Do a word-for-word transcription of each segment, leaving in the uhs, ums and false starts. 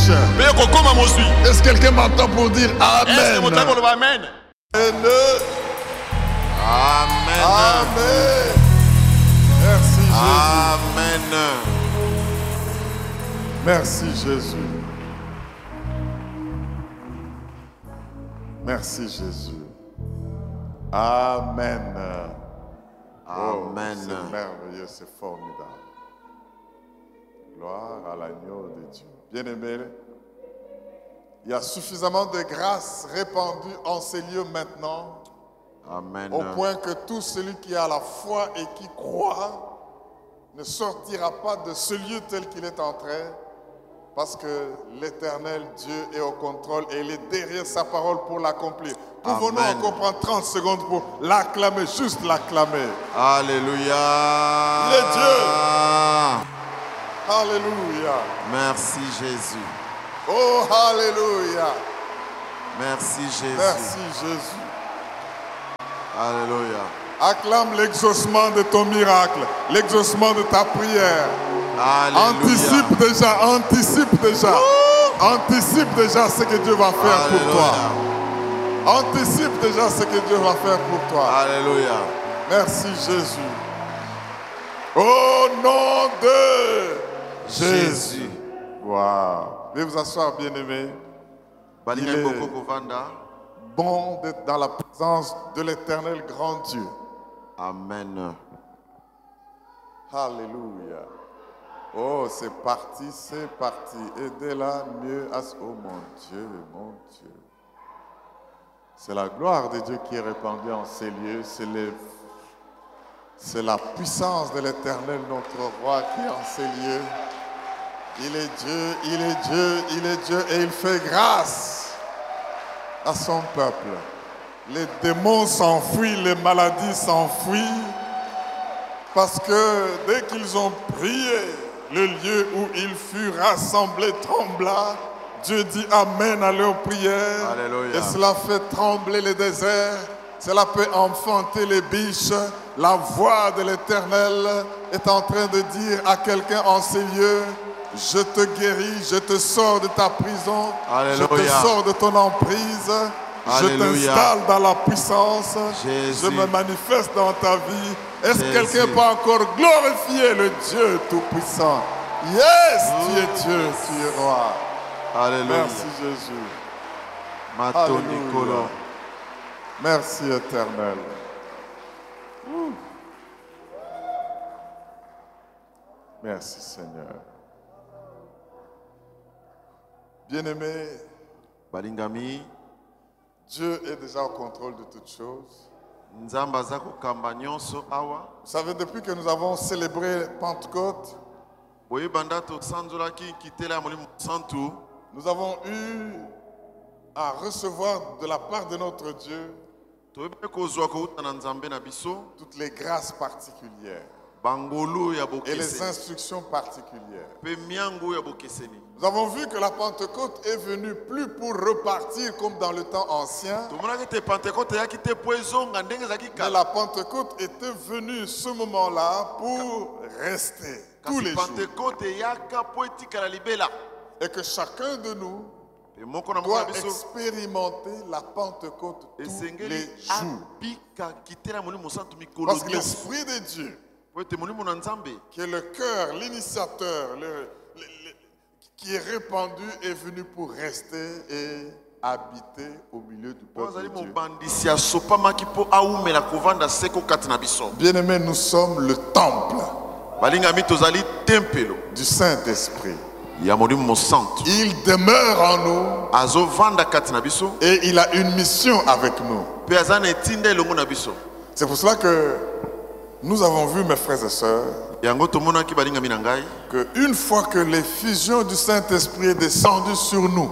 riche. Est-ce que quelqu'un m'entend pour dire Amen? Amen. Amen. Amen. Merci Jésus. Amen. Merci Jésus. Merci Jésus. Amen. Amen. Oh, c'est merveilleux, c'est formidable. Gloire à l'agneau de Dieu. Bien-aimés, il y a suffisamment de grâce répandue en ces lieux maintenant. Amen. Au point que tout celui qui a la foi et qui croit ne sortira pas de ce lieu tel qu'il est entré, parce que l'Éternel Dieu est au contrôle et il est derrière sa parole pour l'accomplir. Pouvons-nous encore prendre trente secondes pour l'acclamer, juste l'acclamer? Alléluia. Il est Dieu. Alléluia. Merci Jésus. Oh, alléluia. Merci Jésus. Merci Jésus. Alléluia. Acclame l'exaucement de ton miracle, l'exaucement de ta prière. Alléluia. Anticipe déjà, anticipe déjà. Ouh. Anticipe déjà ce que Dieu va faire Alléluia. Pour toi. Anticipe déjà ce que Dieu va faire pour toi. Alléluia. Merci Jésus. Au nom de Jésus. Jésus. Waouh. Veuillez vous asseoir, bien-aimés. Il est bon d'être dans la présence de l'Éternel grand Dieu. Amen. Alléluia. Oh, c'est parti, c'est parti. Aidez-la mieux à... Oh mon Dieu, mon Dieu. C'est la gloire de Dieu qui est répandue en ces lieux. C'est les... c'est la puissance de l'Éternel, notre roi, qui est en ces lieux. Il est Dieu, il est Dieu, il est Dieu et il fait grâce à son peuple. Les démons s'enfuient, les maladies s'enfuient, parce que dès qu'ils ont prié, le lieu où ils furent rassemblés trembla. Dieu dit Amen à leurs prières. Alléluia. Et cela fait trembler les déserts. Cela peut enfanter les biches. La voix de l'Éternel est en train de dire à quelqu'un en ces lieux: je te guéris, je te sors de ta prison. Alléluia. Je te sors de ton emprise. Alléluia. Je t'installe dans la puissance. Jésus. Je me manifeste dans ta vie. Est-ce que quelqu'un peut encore glorifier le Dieu Tout-Puissant? Yes, oh. Tu es Dieu, tu es roi. Alléluia. Merci Jésus. Mato Nicolo. Merci Éternel. Ouh. Merci Seigneur. Bien-aimés, Balingami, Dieu est déjà au contrôle de toutes choses. Vous Vous savez, depuis que nous avons célébré Pentecôte, nous avons eu à recevoir de la part de notre Dieu toutes les grâces particulières et les instructions particulières. Nous avons vu que la Pentecôte est venue plus pour repartir comme dans le temps ancien, mais la Pentecôte était venue ce moment-là pour rester tous les jours. Et que chacun de nous doit expérimenter la Pentecôte tous les jours. Parce que l'Esprit de Dieu, qui est le cœur, l'initiateur, le, le, le, qui est répandu, est venu pour rester et habiter au milieu du peuple de Dieu. Bien-aimés, nous sommes le temple du Saint-Esprit. Il demeure en nous et il a une mission avec nous. C'est pour cela que nous avons vu, mes frères et sœurs, qu'une fois que l'effusion du Saint-Esprit est descendue sur nous,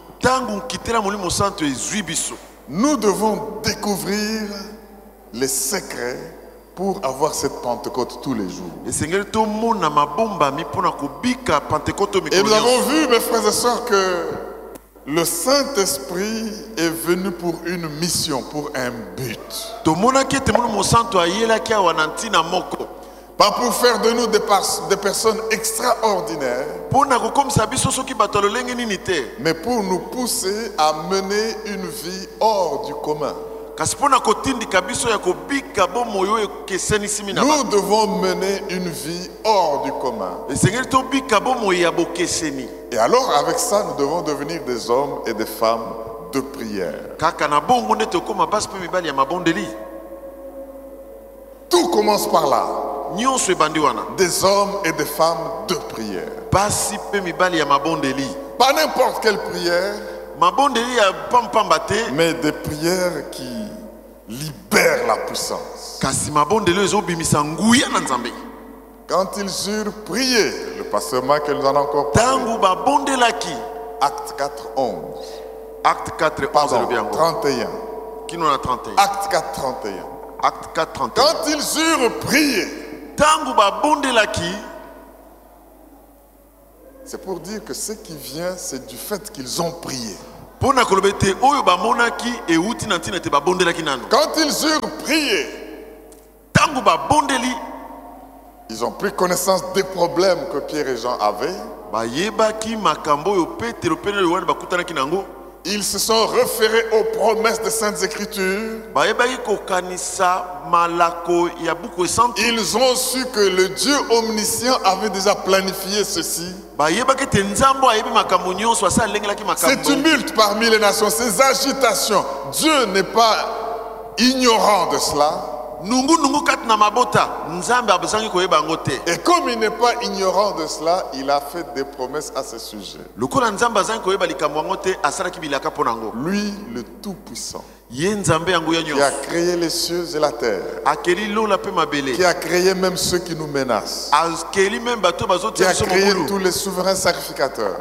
nous devons découvrir les secrets pour avoir cette Pentecôte tous les jours. Et nous avons vu, mes frères et sœurs, que le Saint-Esprit est venu pour une mission, pour un but. Pas pour faire de nous des, des personnes extraordinaires, mais pour nous pousser à mener une vie hors du commun. Nous devons mener une vie hors du commun. Et alors avec ça, nous devons devenir des hommes et des femmes de prière. Tout commence par là. Des hommes et des femmes de prière. Pas n'importe quelle prière, mais des prières qui libèrent la puissance. Quand ils eurent prié, le pasteur Marc nous en a encore parlé. Acte quatre, onze. Acte quatre, Pardon, trente et un. Qui nous a trente et un. Acte quatre, trente et un. Acte quatre, trente et un. Quand ils eurent prié, c'est pour dire que ce qui vient, c'est du fait qu'ils ont prié. Quand ils eurent prié, ils ont pris connaissance des problèmes que Pierre et Jean avaient. Ils se sont référés aux promesses des Saintes Écritures. Ils ont su que le Dieu omniscient avait déjà planifié ceci. Ces tumultes parmi les nations, ces agitations, Dieu n'est pas ignorant de cela. Et comme il n'est pas ignorant de cela, il a fait des promesses à ce sujet. Lui, le Tout-Puissant, qui a créé les cieux et la terre, qui a créé même ceux qui nous menacent, qui a créé tous les souverains sacrificateurs.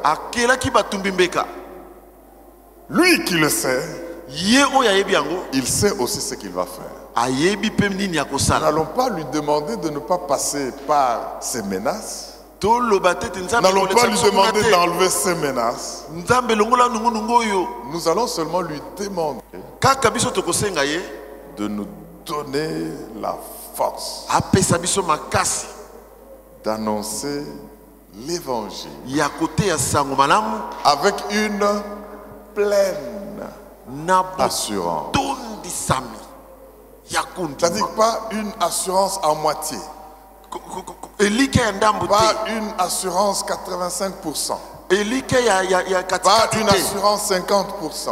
Lui qui le sait, il sait aussi ce qu'il va faire. Nous n'allons pas lui demander de ne pas passer par ces menaces. Nous n'allons pas lui demander d'enlever ces menaces. Nous allons seulement lui demander de nous donner la force d'annoncer l'évangile avec une pleine assurance. C'est-à-dire pas une assurance à moitié. Pas une assurance quatre-vingt-cinq pour cent. Pas une assurance cinquante pour cent.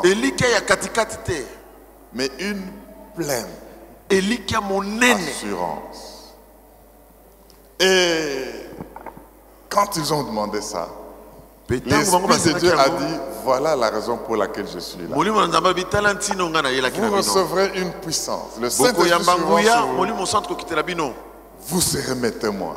Mais une pleine assurance. Et quand ils ont demandé ça, l'Esprit de Dieu a dit, voilà la raison pour laquelle je suis là. Vous recevrez une puissance. Le Saint-Esprit sur vous. Vous serez mes témoins.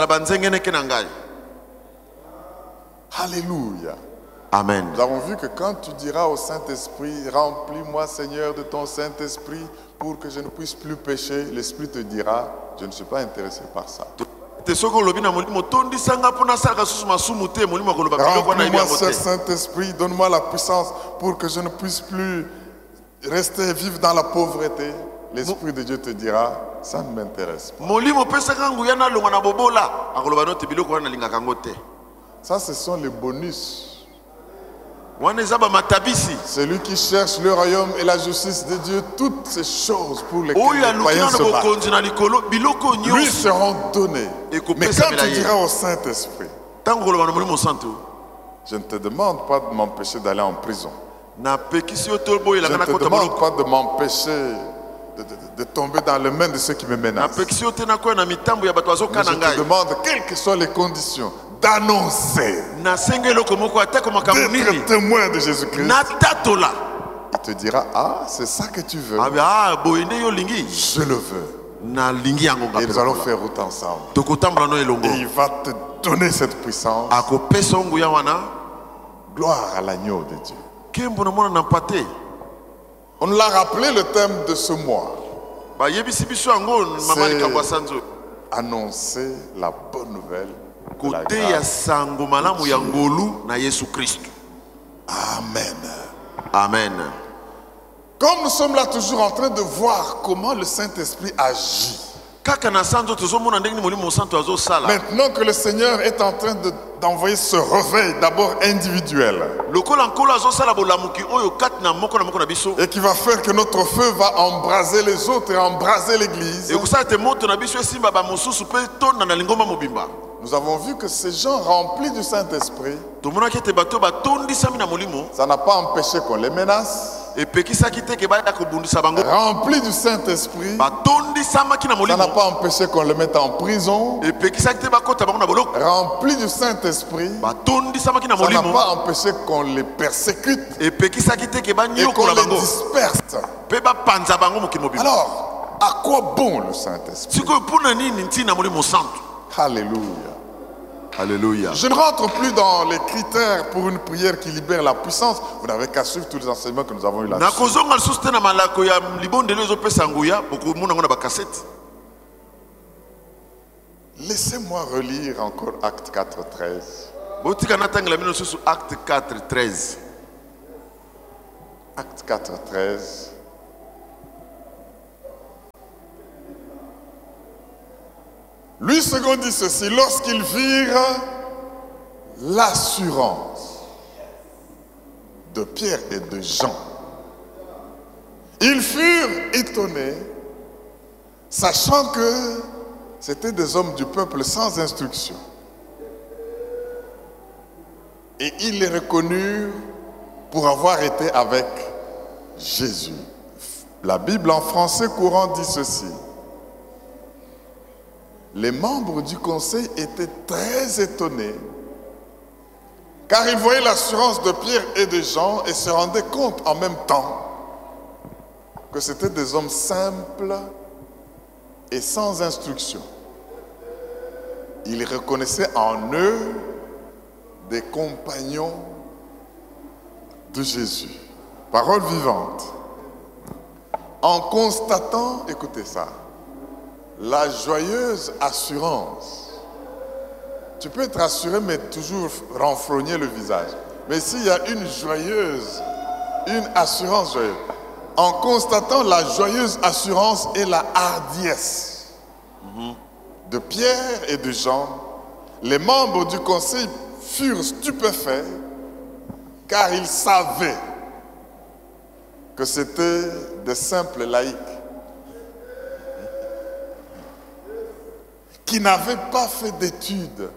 Alléluia. Amen. Nous avons vu que quand tu diras au Saint-Esprit, remplis-moi Seigneur de ton Saint-Esprit pour que je ne puisse plus pécher, l'Esprit te dira, je ne suis pas intéressé par ça. Remplis-moi ce Saint-Esprit, donne-moi la puissance pour que je ne puisse plus rester vivre dans la pauvreté. L'Esprit de Dieu te dira, ça ne m'intéresse pas. Ça, ce sont les bonus. Celui qui cherche le royaume et la justice de Dieu, toutes ces choses pour lesquelles les païens se battent, lui seront données. Mais quand tu diras au Saint-Esprit, je ne te demande pas de m'empêcher d'aller en prison. Je ne te demande pas de m'empêcher de, de, de tomber dans les mains de ceux qui me menacent. Mais je te demande, quelles que soient les conditions, d'annoncer, d'être témoin de Jésus-Christ. Il te dira, ah, c'est ça que tu veux. Je le veux. Et nous allons faire route ensemble. Et il va te donner cette puissance. Gloire à l'agneau de Dieu. On l'a rappelé, le thème de ce mois. C'est annoncer la bonne nouvelle de la grâce. Amen. Amen. Comme nous sommes là toujours en train de voir comment le Saint-Esprit agit. Maintenant que le Seigneur est en train de, d'envoyer ce réveil d'abord individuel et qui va faire que notre feu va embraser les autres et embraser l'église. Nous avons vu que ces gens remplis du Saint-Esprit, ça n'a pas empêché qu'on les menace. Remplis du Saint-Esprit, ça n'a pas empêché qu'on les mette en prison. Remplis du Saint-Esprit, ça n'a pas empêché qu'on les persécute et qu'on les disperse. Alors, à quoi bon le Saint-Esprit? Alléluia. Alléluia. Je ne rentre plus dans les critères pour une prière qui libère la puissance. Vous n'avez qu'à suivre tous les enseignements que nous avons eu là-dessus. Laissez-moi relire encore Acte quatre, treize. Acte quatre, treize. Acte quatre, treize. Lui second dit ceci: lorsqu'ils virent l'assurance de Pierre et de Jean, ils furent étonnés, sachant que c'étaient des hommes du peuple sans instruction. Et ils les reconnurent pour avoir été avec Jésus. La Bible en français courant dit ceci: les membres du conseil étaient très étonnés, car ils voyaient l'assurance de Pierre et de Jean et se rendaient compte en même temps que c'étaient des hommes simples et sans instruction. Ils reconnaissaient en eux des compagnons de Jésus. Parole vivante. En constatant, écoutez ça, la joyeuse assurance. Tu peux être assuré mais toujours renfrogner le visage. Mais s'il y a une joyeuse, une assurance joyeuse, en constatant la joyeuse assurance et la hardiesse de Pierre et de Jean, les membres du conseil furent stupéfaits car ils savaient que c'était des simples laïcs qui n'avaient pas fait d'études.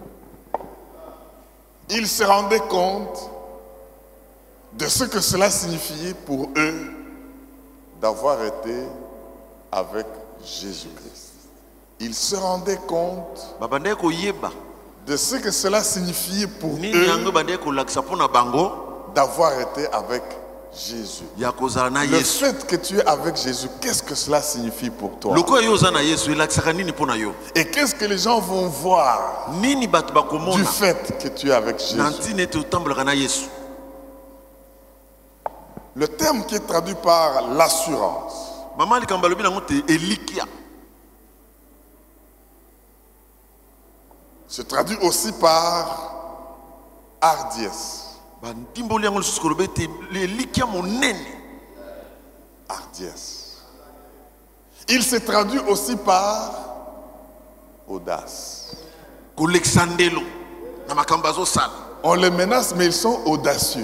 Ils se rendaient compte de ce que cela signifiait pour eux d'avoir été avec Jésus-Christ. Ils se rendaient compte de ce que cela signifiait pour eux d'avoir été avec Jésus. Le fait que tu es avec Jésus, qu'est-ce que cela signifie pour toi? Et qu'est-ce que les gens vont voir du fait que tu es avec Jésus? Le terme qui est traduit par l'assurance se traduit aussi par hardiesse. Hardiesse. Il se traduit aussi par audace. On les menace, mais ils sont audacieux.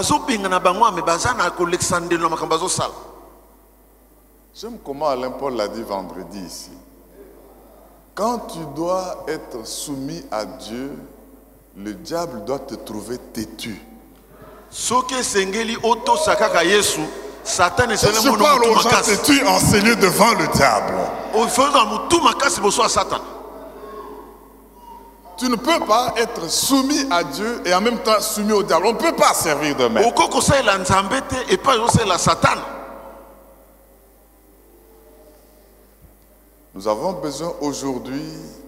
J'aime comment Alain Paul l'a dit vendredi ici. Quand tu dois être soumis à Dieu, le diable doit te trouver têtu. Je parle aux gens têtus enseignés devant le diable. Tu ne peux pas être soumis à Dieu et en même temps soumis au diable. On ne peut pas servir de maître. Nous avons besoin aujourd'hui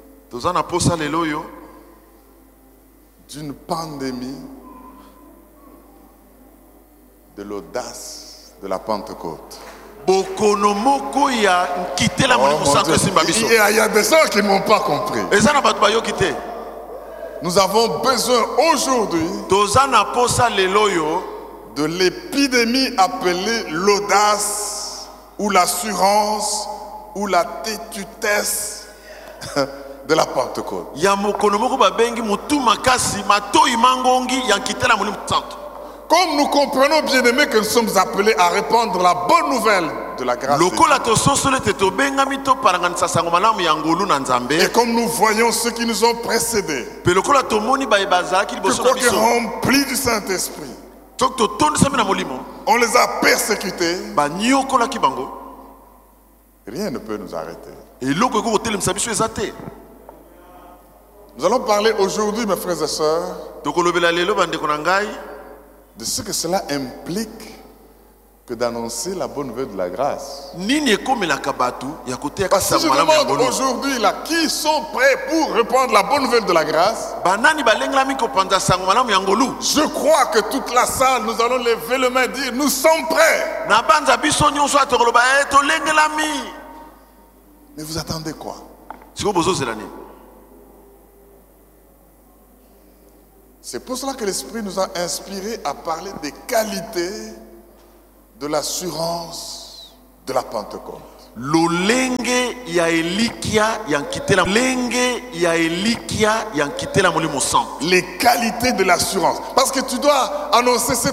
d'une pandémie de l'audace de la Pentecôte. Oh, il y a des gens qui ne m'ont pas compris. Nous avons besoin aujourd'hui de l'épidémie appelée l'audace ou l'assurance ou la tétutesse de la Pentecôte. Ya mokolo moko babengi mutu makasi matoi mangongi ya nkitela Molimo Santo. Comme nous comprenons, bien-aimés, que nous sommes appelés à répandre la bonne nouvelle de la grâce de Lokola to sosole te to bengami to paranganisa sango malamu ya ngolu na Nzambe. Dieu. Et comme nous voyons ceux qui nous ont précédés, Pe lokola to moni ba ebazala ki que liboso na quoique biso. remplis du Saint-Esprit, Tok to tondisa na molimo. on les a persécutés, Ba nyokola ki bango. rien ne peut nous arrêter. Eloko eko kotelemisa biso eza te. Nous allons parler aujourd'hui, mes frères et sœurs, Tokolobela lelo bandeko na ngai. de ce que cela implique que d'annoncer la bonne nouvelle de la grâce. Nini ekomelaka batu ya koteya Parce que kasa je malamu ya demande ngolu. aujourd'hui là, qui sont prêts pour répandre la bonne nouvelle de la grâce? Banani balengelami kopanza sango malamu ya ngolu. Je crois que toute la salle, nous allons lever le main et dire, nous sommes prêts. Na banza biso nyonso atokoloba eh tolengelami. Mais vous attendez quoi? Siko bozo zelani. C'est pour cela que l'Esprit nous a inspirés à parler des qualités de l'assurance de la Pentecôte. Lolenge ya elikia ya nkitela lenge ya elikia ya nkitela Molimo Santo. Les qualités de l'assurance. Parce que tu dois annoncer cette